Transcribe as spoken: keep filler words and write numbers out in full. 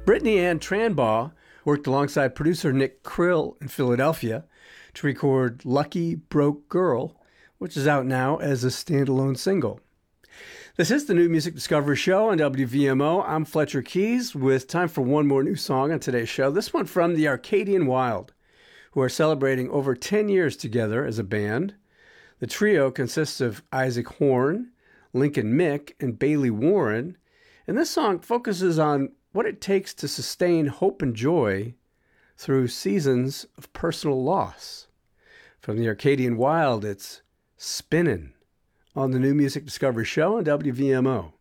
Brittany Ann Tranbaugh worked alongside producer Nick Krill in Philadelphia to record Lucky Broke Girl, which is out now as a standalone single. This is the New Music Discovery Show on W V M O. I'm Fletcher Keys with time for one more new song on today's show. This one from the Arcadian Wild, who are celebrating over ten years together as a band. The trio consists of Isaac Horn, Lincoln Mick, and Bailey Warren, and this song focuses on what it takes to sustain hope and joy through seasons of personal loss. From the Arcadian Wild, it's Spinnin' on the New Music Discovery Show on W V M O.